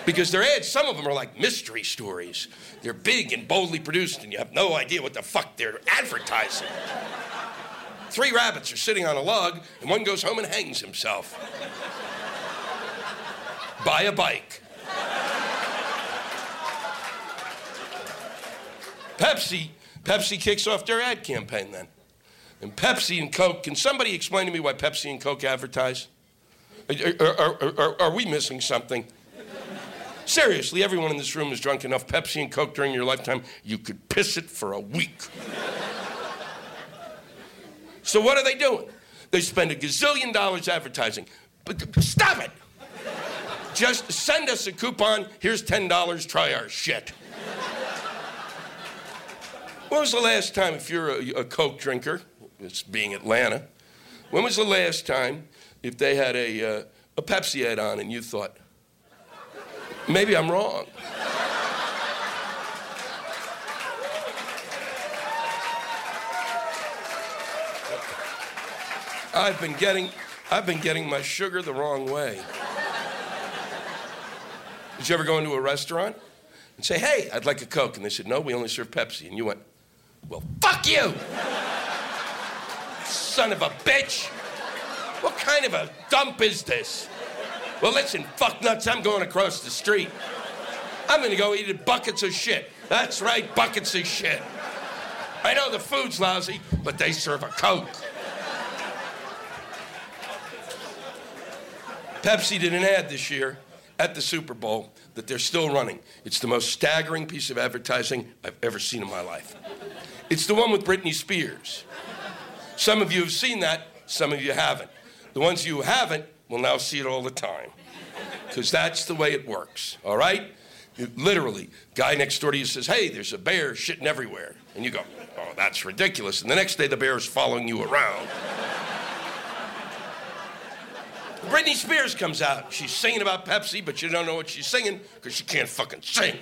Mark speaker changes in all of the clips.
Speaker 1: Because their ads, some of them are like mystery stories. They're big and boldly produced, and you have no idea what the fuck they're advertising. 3 rabbits are sitting on a log, and one goes home and hangs himself. Buy a bike. Pepsi kicks off their ad campaign then. And Pepsi and Coke, can somebody explain to me why Pepsi and Coke advertise? Are we missing something? Seriously, everyone in this room has drunk enough Pepsi and Coke during your lifetime, you could piss it for a week. So what are they doing? They spend $1 gazillion advertising. But stop it! Just send us a coupon, here's $10, try our shit. When was the last time, if you're a Coke drinker, it's being Atlanta, when was the last time if they had a Pepsi ad on and you thought, maybe I'm wrong? I've been getting my sugar the wrong way. Did you ever go into a restaurant and say, hey, I'd like a Coke? And they said, no, we only serve Pepsi. And you went, well, fuck you! Son of a bitch! What kind of a dump is this? Well, listen, fuck nuts, I'm going across the street. I'm gonna go eat buckets of shit. That's right, buckets of shit. I know the food's lousy, but they serve a Coke. Pepsi did an ad this year at the Super Bowl that they're still running. It's the most staggering piece of advertising I've ever seen in my life. It's the one with Britney Spears. Some of you have seen that, some of you haven't. The ones you haven't will now see it all the time. Because that's the way it works, all right? Literally, guy next door to you says, hey, there's a bear shitting everywhere. And you go, oh, that's ridiculous. And the next day, the bear is following you around. Britney Spears comes out. She's singing about Pepsi, but you don't know what she's singing because she can't fucking sing.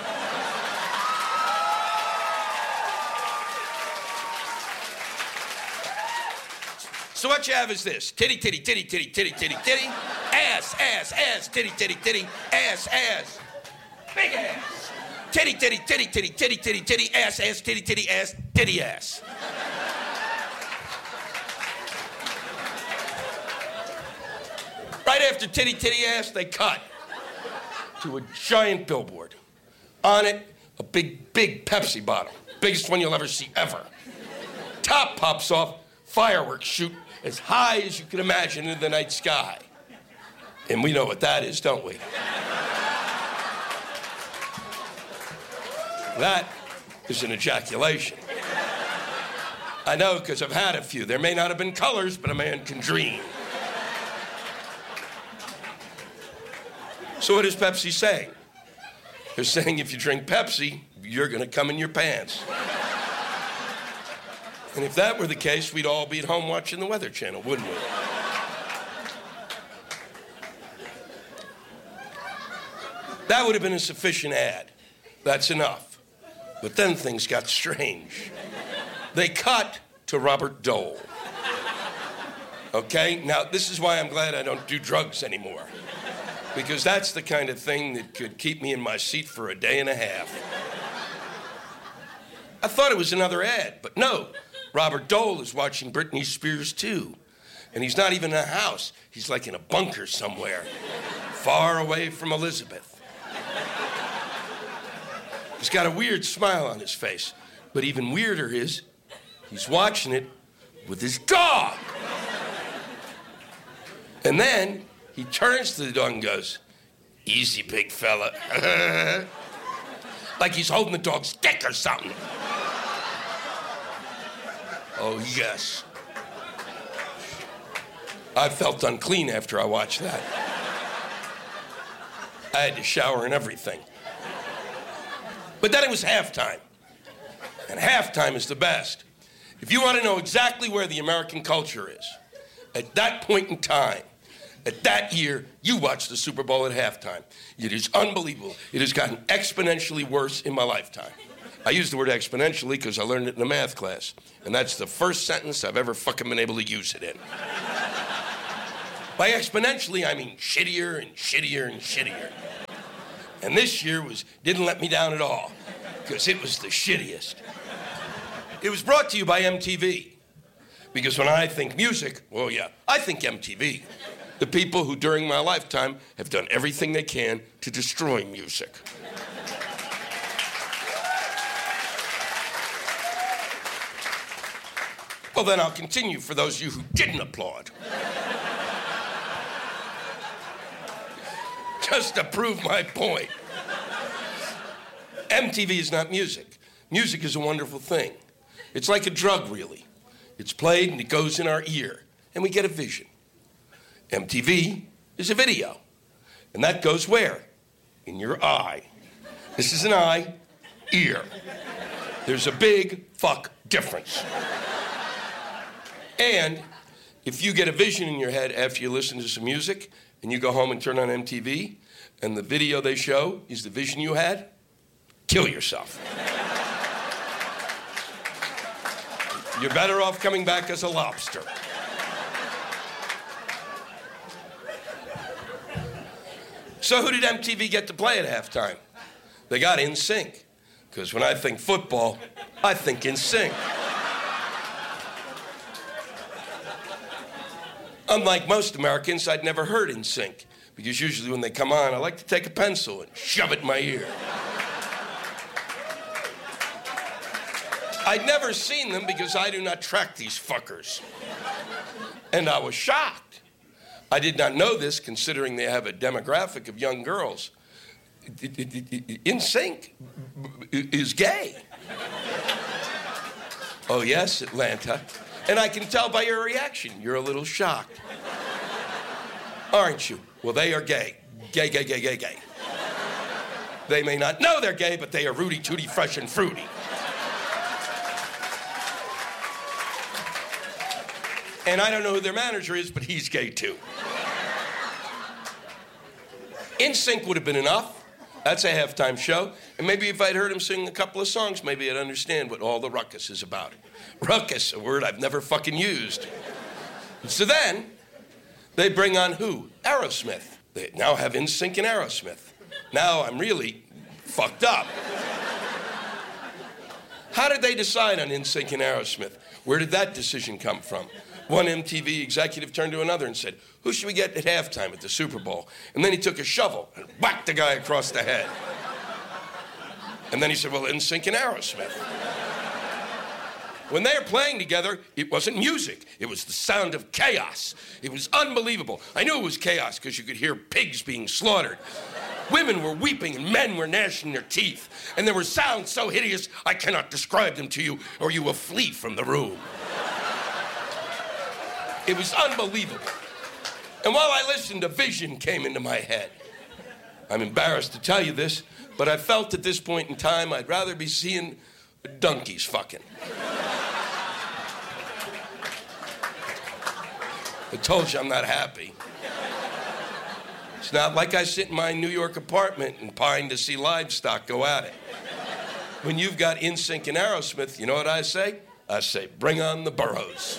Speaker 1: So what you have is this. Titty, titty, titty, titty, titty, titty, titty. Ass, ass, ass, titty, titty, titty, ass, ass. Big ass. Titty, titty, titty, titty, titty, titty, titty, ass, ass, titty, titty, ass, titty, ass. Right after titty, titty, ass, they cut to a giant billboard. On it, a big, big Pepsi bottle. Biggest one you'll ever see, ever. Top pops off, fireworks shoot as high as you can imagine in the night sky. And we know what that is, don't we? That is an ejaculation. I know, because I've had a few. There may not have been colors, but a man can dream. So what is Pepsi saying? They're saying if you drink Pepsi, you're gonna come in your pants. And if that were the case, we'd all be at home watching the Weather Channel, wouldn't we? That would have been a sufficient ad. That's enough. But then things got strange. They cut to Robert Dole. Okay? Now, this is why I'm glad I don't do drugs anymore. Because that's the kind of thing that could keep me in my seat for a day and a half. I thought it was another ad, but no. Robert Dole is watching Britney Spears too. And he's not even in a house. He's like in a bunker somewhere, far away from Elizabeth. He's got a weird smile on his face. But even weirder is, he's watching it with his dog. And then he turns to the dog and goes, easy, big fella. Like he's holding the dog's dick or something. Oh, yes. I felt unclean after I watched that. I had to shower and everything. But then it was halftime. And halftime is the best. If you want to know exactly where the American culture is, at that point in time, at that year, you watch the Super Bowl at halftime. It is unbelievable. It has gotten exponentially worse in my lifetime. I use the word exponentially because I learned it in a math class. And that's the first sentence I've ever fucking been able to use it in. By exponentially, I mean shittier and shittier and shittier. And this year didn't let me down at all, because it was the shittiest. It was brought to you by MTV. Because when I think music, well, yeah, I think MTV. The people who during my lifetime have done everything they can to destroy music. Well, then I'll continue for those of you who didn't applaud. Just to prove my point. MTV is not music. Music is a wonderful thing. It's like a drug, really. It's played and it goes in our ear, and we get a vision. MTV is a video, and that goes where? In your eye. This is an eye, ear. There's a big fuck difference. And if you get a vision in your head after you listen to some music, and you go home and turn on MTV, and the video they show is the vision you had, kill yourself. You're better off coming back as a lobster. So who did MTV get to play at halftime? They got NSYNC. Because when I think football, I think NSYNC. Unlike most Americans, I'd never heard NSYNC. Because usually when they come on, I like to take a pencil and shove it in my ear. I'd never seen them because I do not track these fuckers. And I was shocked. I did not know this, considering they have a demographic of young girls. NSYNC is gay. Oh, yes, Atlanta. And I can tell by your reaction, you're a little shocked. Aren't you? Well, they are gay. Gay, gay, gay, gay, gay. They may not know they're gay, but they are rooty, tooty, fresh, and fruity. And I don't know who their manager is, but he's gay too. NSYNC would have been enough. That's a halftime show. And maybe if I'd heard him sing a couple of songs, maybe I'd understand what all the ruckus is about. Ruckus, a word I've never fucking used. So then, they bring on who? Aerosmith. They now have NSYNC and Aerosmith. Now I'm really fucked up. How did they decide on NSYNC and Aerosmith? Where did that decision come from? One MTV executive turned to another and said, who should we get at halftime at the Super Bowl? And then he took a shovel and whacked the guy across the head. And then he said, well, NSYNC and Aerosmith. When they were playing together, it wasn't music. It was the sound of chaos. It was unbelievable. I knew it was chaos because you could hear pigs being slaughtered. Women were weeping and men were gnashing their teeth. And there were sounds so hideous, I cannot describe them to you or you will flee from the room. It was unbelievable. And while I listened, a vision came into my head. I'm embarrassed to tell you this, but I felt at this point in time I'd rather be seeing donkeys fucking. I told you I'm not happy. It's not like I sit in my New York apartment and pine to see livestock go at it. When you've got NSYNC and Aerosmith, you know what I say? I say, bring on the burros.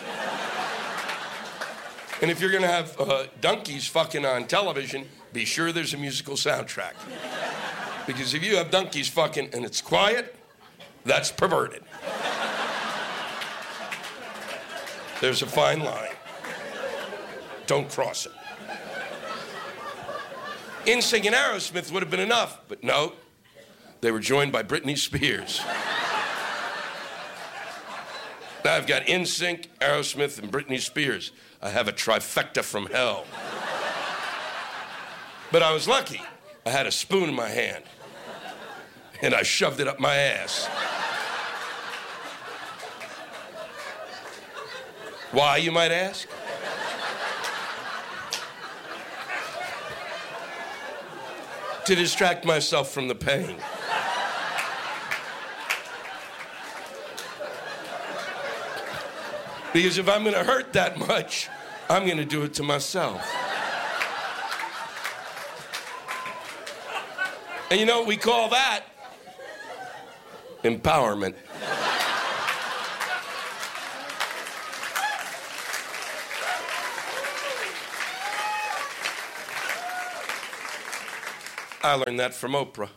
Speaker 1: And if you're going to have donkeys fucking on television, be sure there's a musical soundtrack. Because if you have donkeys fucking and it's quiet, that's perverted. There's a fine line. Don't cross it. NSYNC and Aerosmith would have been enough, but no. They were joined by Britney Spears. Now I've got NSYNC, Aerosmith, and Britney Spears. I have a trifecta from hell. But I was lucky. I had a spoon in my hand. And I shoved it up my ass. Why, you might ask? To distract myself from the pain. Because if I'm going to hurt that much, I'm going to do it to myself. And you know what we call that? Empowerment. I learned that from Oprah.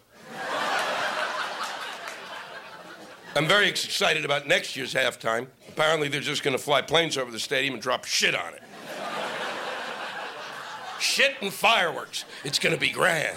Speaker 1: I'm very excited about next year's halftime. Apparently, they're just going to fly planes over the stadium and drop shit on it. Shit and fireworks. It's going to be grand.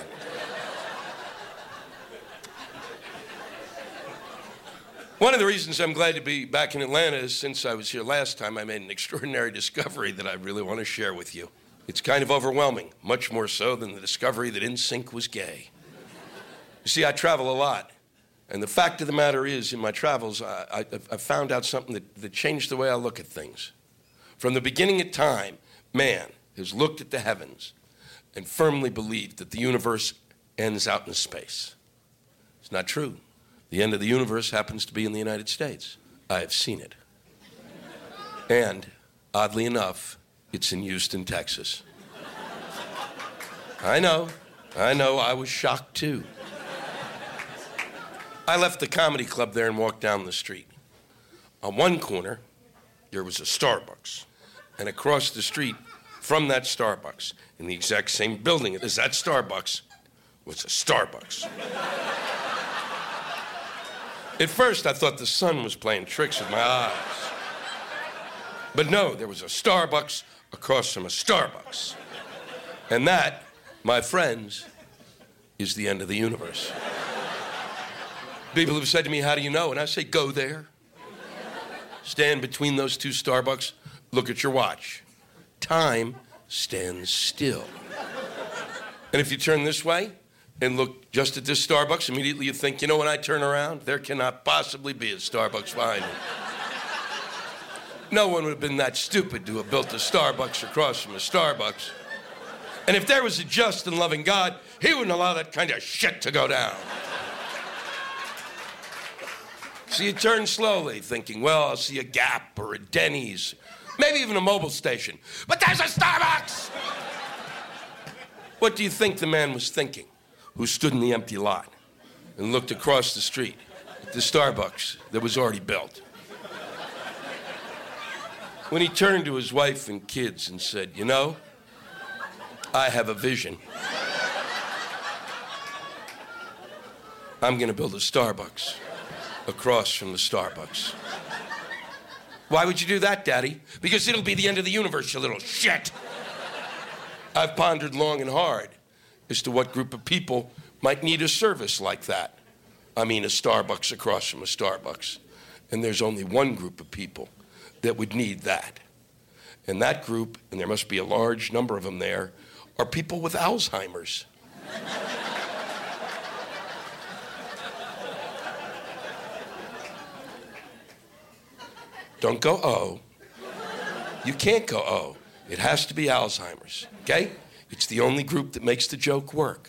Speaker 1: One of the reasons I'm glad to be back in Atlanta is since I was here last time, I made an extraordinary discovery that I really want to share with you. It's kind of overwhelming, much more so than the discovery that NSYNC was gay. You see, I travel a lot. And the fact of the matter is, in my travels, I found out something that changed the way I look at things. From the beginning of time, man has looked at the heavens and firmly believed that the universe ends out in space. It's not true. The end of the universe happens to be in the United States. I have seen it. And, oddly enough, it's in Houston, Texas. I know, I was shocked too. I left the comedy club there and walked down the street. On one corner, there was a Starbucks. And across the street from that Starbucks, in the exact same building as that Starbucks, was a Starbucks. At first, I thought the sun was playing tricks with my eyes. But no, there was a Starbucks across from a Starbucks. And that, my friends, is the end of the universe. People have said to me, how do you know? And I say, go there. Stand between those two Starbucks, look at your watch. Time stands still. And if you turn this way and look just at this Starbucks, immediately you think, you know, when I turn around, there cannot possibly be a Starbucks behind me. No one would have been that stupid to have built a Starbucks across from a Starbucks. And if there was a just and loving God, he wouldn't allow that kind of shit to go down. So you turn slowly, thinking, well, I'll see a Gap or a Denny's, maybe even a Mobil station. But there's a Starbucks! What do you think the man was thinking who stood in the empty lot and looked across the street at the Starbucks that was already built? When he turned to his wife and kids and said, you know, I have a vision. I'm going to build a Starbucks across from the Starbucks. Why would you do that, Daddy? Because it'll be the end of the universe, you little shit. I've pondered long and hard as to what group of people might need a service like that. I mean, a Starbucks across from a Starbucks. And there's only one group of people that would need that. And that group, and there must be a large number of them there, are people with Alzheimer's. Don't go, oh. You can't go, oh. It has to be Alzheimer's, okay? It's the only group that makes the joke work.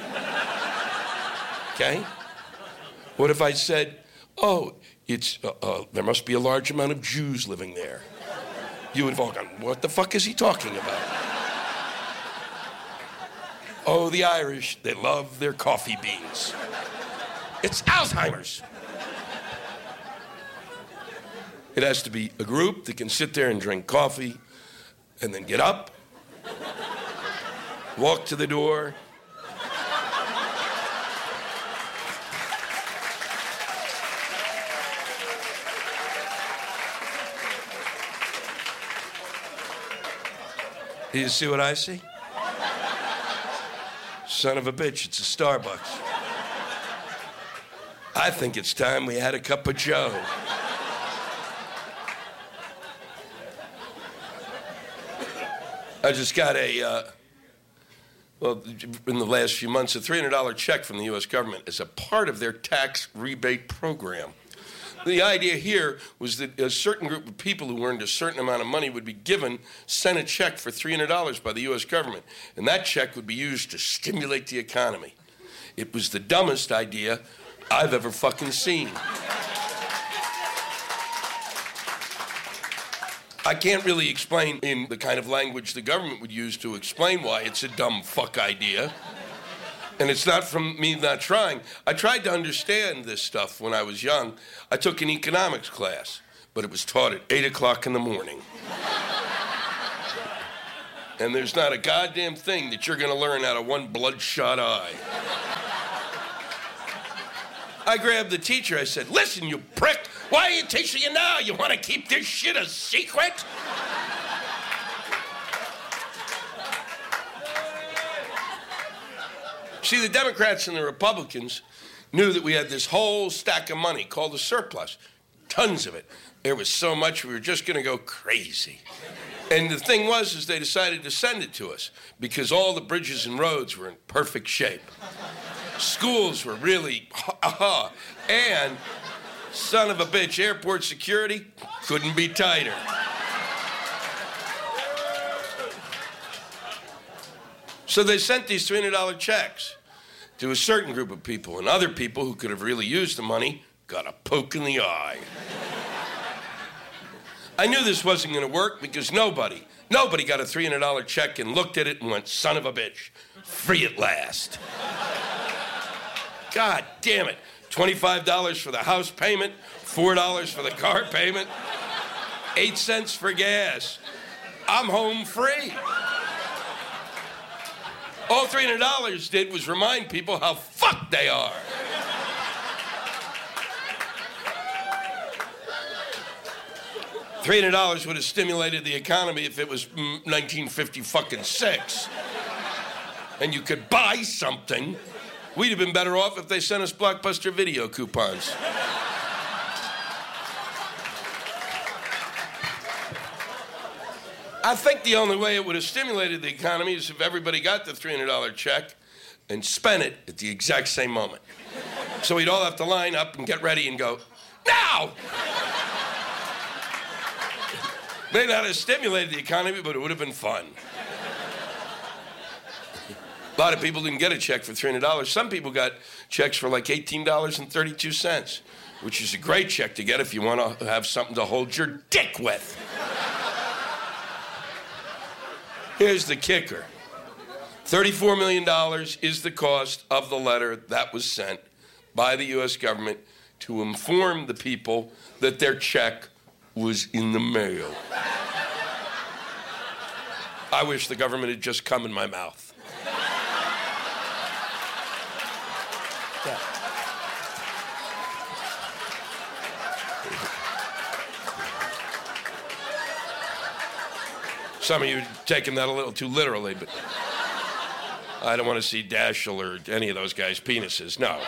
Speaker 1: Okay? What if I said, oh, it's there must be a large amount of Jews living there? You would have all gone, what the fuck is he talking about? Oh, the Irish, they love their coffee beans. It's Alzheimer's. It has to be a group that can sit there and drink coffee and then get up, walk to the door, do you see what I see? Son of a bitch, it's a Starbucks. I think it's time we had a cup of Joe. I just got in the last few months, a $300 check from the U.S. government as a part of their tax rebate program. The idea here was that a certain group of people who earned a certain amount of money would be sent a check for $300 by the U.S. government, and that check would be used to stimulate the economy. It was the dumbest idea I've ever fucking seen. I can't really explain in the kind of language the government would use to explain why it's a dumb fuck idea. And it's not from me not trying. I tried to understand this stuff when I was young. I took an economics class, but it was taught at 8 o'clock in the morning. And there's not a goddamn thing that you're going to learn out of one bloodshot eye. I grabbed the teacher. I said, listen, you prick, why are you teaching you now? You want to keep this shit a secret? See, the Democrats and the Republicans knew that we had this whole stack of money called a surplus. Tons of it. There was so much we were just going to go crazy. And the thing was, is they decided to send it to us because all the bridges and roads were in perfect shape. Schools were really, and son of a bitch, airport security couldn't be tighter. So they sent these $300 checks to a certain group of people, and other people who could have really used the money got a poke in the eye. I knew this wasn't going to work because nobody got a $300 check and looked at it and went, son of a bitch, free at last. God damn it. $25 for the house payment, $4 for the car payment, 8 cents for gas. I'm home free. All $300 did was remind people how fucked they are. $300 would have stimulated the economy if it was 1956. And you could buy something. We'd have been better off if they sent us Blockbuster video coupons. I think the only way it would have stimulated the economy is if everybody got the $300 check and spent it at the exact same moment. So we'd all have to line up and get ready and go, now! May not have stimulated the economy, but it would have been fun. A lot of people didn't get a check for $300. Some people got checks for like $18.32, which is a great check to get if you want to have something to hold your dick with. Here's the kicker. $34 million is the cost of the letter that was sent by the U.S. government to inform the people that their check was in the mail. I wish the government had just come in my mouth. Yeah. Some of you are taking that a little too literally, but I don't want to see Daschle or any of those guys' penises. No.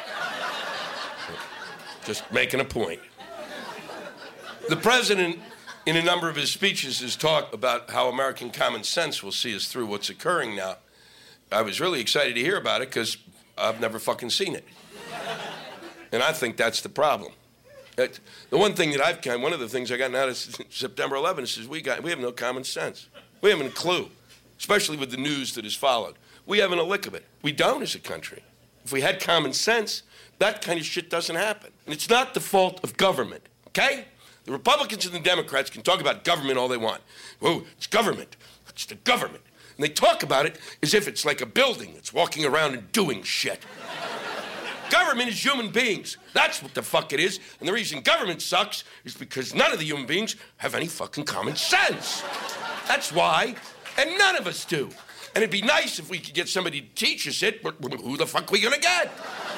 Speaker 1: Just making a point. The president, in a number of his speeches, has talked about how American common sense will see us through what's occurring now. I was really excited to hear about it because I've never fucking seen it. And I think that's the problem. The one thing that one of the things I got out of September 11th is we have no common sense. We haven't a clue, especially with the news that has followed. We haven't a lick of it. We don't as a country. If we had common sense, that kind of shit doesn't happen. And it's not the fault of government, okay? The Republicans and the Democrats can talk about government all they want. Whoa, it's government. It's the government. And they talk about it as if it's like a building that's walking around and doing shit. Government is human beings. That's what the fuck it is. And the reason government sucks is because none of the human beings have any fucking common sense. That's why. And none of us do. And it'd be nice if we could get somebody to teach us it, but who the fuck are we gonna get?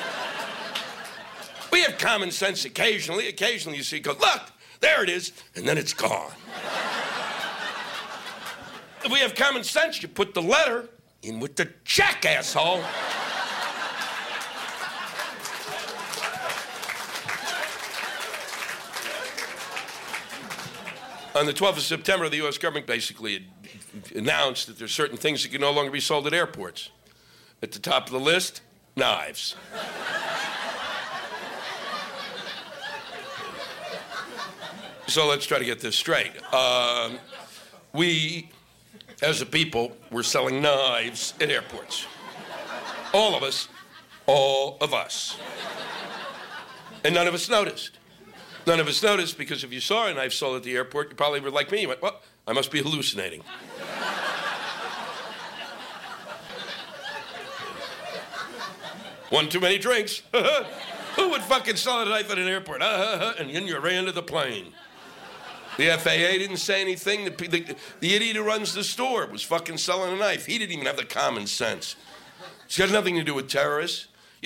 Speaker 1: We have common sense occasionally. Occasionally you see, go, look, there it is, and then it's gone. If we have common sense, you put the letter in with the check, asshole. On the 12th of September, the U.S. government basically announced that there's certain things that can no longer be sold at airports. At the top of the list, knives. So let's try to get this straight. We, as a people, were selling knives at airports. All of us. All of us. And none of us noticed. None of us noticed because if you saw a knife sold at the airport, you probably were like me. You went, well, I must be hallucinating. One too many drinks. Who would fucking sell a knife at an airport? And then you ran to the plane. The FAA didn't say anything. The idiot who runs the store was fucking selling a knife. He didn't even have the common sense. It's got nothing to do with terrorists.